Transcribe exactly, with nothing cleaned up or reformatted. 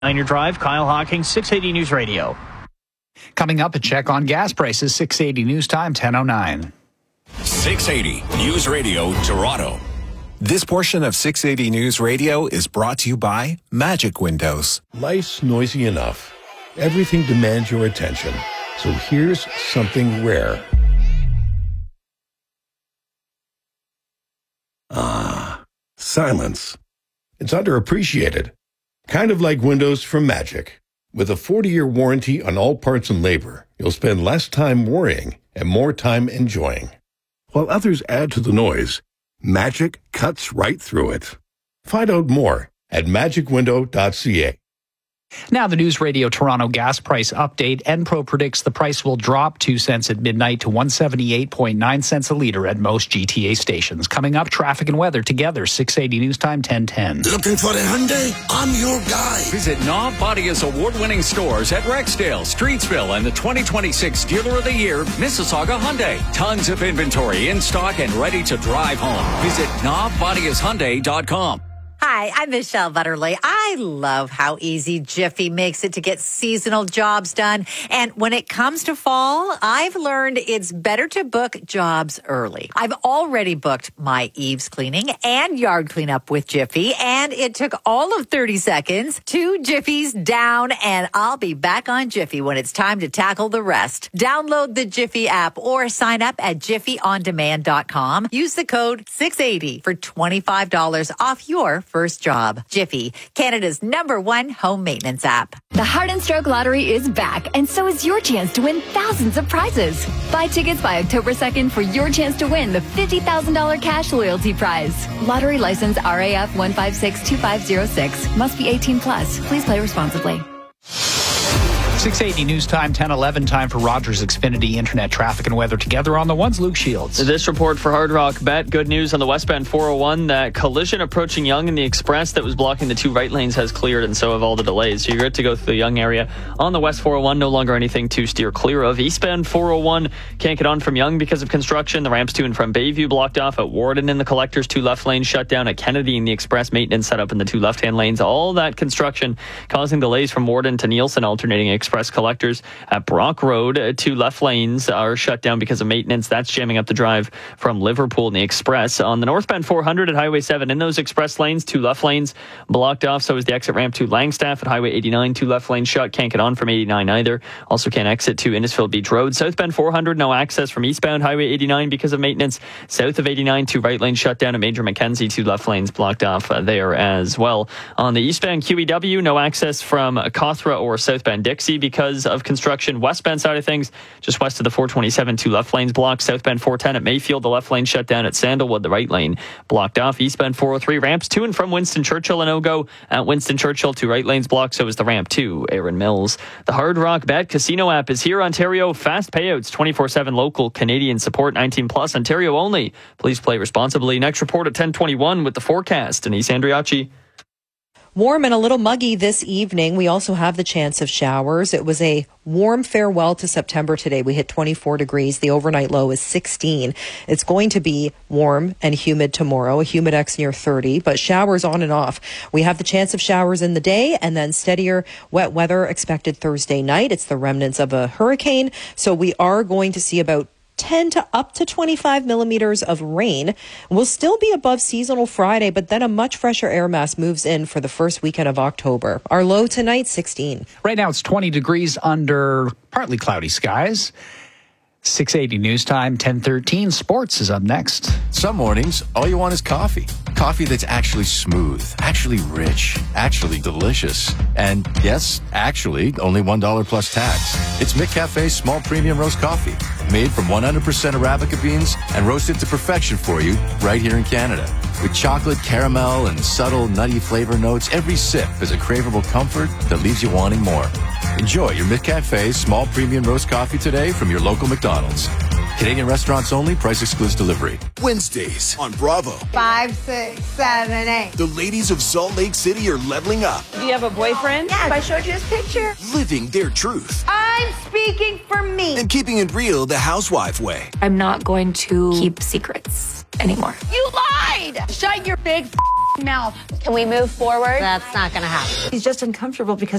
On your drive, Kyle Hawkins, six eighty News Radio. Coming up, a check on gas prices, six eighty News Time, ten oh nine. six eighty News Radio, Toronto. This portion of six eighty News Radio is brought to you by Magic Windows. Life's noisy enough. Everything demands your attention. So here's something rare. Ah, silence. It's underappreciated. Kind of like Windows from Magic. With a forty-year warranty on all parts and labor, you'll spend less time worrying and more time enjoying. While others add to the noise, Magic cuts right through it. Find out more at magic window dot c a. Now the News Radio Toronto gas price update. Enpro predicts the price will drop two cents at midnight to one seventy-eight point nine cents a litre at most G T A stations. Coming up, traffic and weather together, six eighty News Time, ten ten. Looking for a Hyundai? I'm your guy. Visit Knob Bodia's award-winning stores at Rexdale, Streetsville, and the twenty twenty-six Dealer of the Year, Mississauga Hyundai. Tons of inventory in stock and ready to drive home. Visit knob bodias hyundai dot com. Hi, I'm Michelle Butterly. I love how easy Jiffy makes it to get seasonal jobs done. And when it comes to fall, I've learned it's better to book jobs early. I've already booked my eaves cleaning and yard cleanup with Jiffy, and it took all of thirty seconds. Two Jiffies down, and I'll be back on Jiffy when it's time to tackle the rest. Download the Jiffy app or sign up at jiffy on demand dot com. Use the code six eighty for twenty-five dollars off your first job. Jiffy, Canada's number one home maintenance app. The Heart and Stroke Lottery is back, and so is your chance to win thousands of prizes. Buy tickets by October second for your chance to win the fifty thousand dollars cash loyalty prize. Lottery license R A F one five six two five zero six. Must be eighteen plus. Please play responsibly. six eighty News Time, ten eleven. Time for Rogers Xfinity Internet traffic and weather together on the ones. Luke Shields. This report for Hard Rock Bet. Good news on the westbound four oh one. That collision approaching Yonge in the Express that was blocking the two right lanes has cleared, and so have all the delays. So you're good to go through the Yonge area. On the west four oh one, no longer anything to steer clear of. Eastbound four oh one can't get on from Yonge because of construction. The ramps to and from Bayview blocked off. At Warden in the collectors, two left lanes shut down. At Kennedy in the Express, maintenance set up in the two left-hand lanes. All that construction causing delays from Warden to Nielsen, alternating Express collectors. At Brock Road, two left lanes are shut down because of maintenance. That's jamming up the drive from Liverpool in the Express. On the northbound four hundred at Highway seven, in those express lanes, two left lanes blocked off. So is the exit ramp to Langstaff at Highway eighty-nine. Two left lanes shut. Can't get on from eighty-nine either. Also can't exit to Innisfil Beach Road. Southbound four hundred, no access from eastbound Highway eighty-nine because of maintenance. South of eighty-nine, two right lanes shut down. At Major Mackenzie, two left lanes blocked off uh, there as well. On the eastbound Q E W, no access from Cawthra or southbound Dixie because of construction. Westbound side of things, just west of the four twenty-seven, two left lanes blocked. Southbound four ten at Mayfield, the left lane shut down. At Sandalwood, the right lane blocked off. Eastbound four oh three, ramps to and from Winston Churchill and Ogo. At Winston Churchill, two right lanes blocked. So is the ramp to Erin Mills. The Hard Rock Bet Casino app is here. Ontario, fast payouts, twenty-four seven local Canadian support, nineteen plus, Ontario only. Please play responsibly. Next report at ten twenty-one with the forecast. Denise Andriacci. Warm and a little muggy this evening. We also have the chance of showers. It was a warm farewell to September today. We hit twenty-four degrees. The overnight low is sixteen. It's going to be warm and humid tomorrow, a humidex near thirty, but showers on and off. We have the chance of showers in the day and then steadier wet weather expected Thursday night. It's the remnants of a hurricane. So we are going to see about ten to up to twenty-five millimeters of rain. We'll still be above seasonal Friday, but then a much fresher air mass moves in for the first weekend of October. Our low tonight, sixteen. Right now it's twenty degrees under partly cloudy skies. six eighty News Time, ten thirteen. Sports is up next. Some mornings, all you want is coffee. Coffee that's actually smooth, actually rich, actually delicious. And yes, actually, only one dollar plus tax. It's McCafe's small premium roast coffee, made from one hundred percent Arabica beans and roasted to perfection for you right here in Canada. With chocolate, caramel, and subtle nutty flavor notes, every sip is a craveable comfort that leaves you wanting more. Enjoy your McCafe small premium roast coffee today from your local McDonald's. Canadian restaurants only. Price excludes delivery. Wednesdays on Bravo. Five, six, seven, eight. The ladies of Salt Lake City are leveling up. Do you have a boyfriend? Yes. I showed you his picture. Living their truth. I'm speaking for me. And keeping it real the housewife way. I'm not going to keep secrets anymore. You lied! Shut your big mouth. Can we move forward? That's not going to happen. He's just uncomfortable because